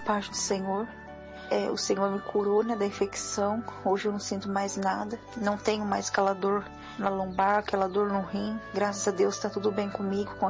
paz do Senhor. O Senhor me curou, né, da infecção. Hoje eu não sinto mais nada. Não tenho mais aquela dor na lombar, aquela dor no rim. Graças a Deus está tudo bem comigo, com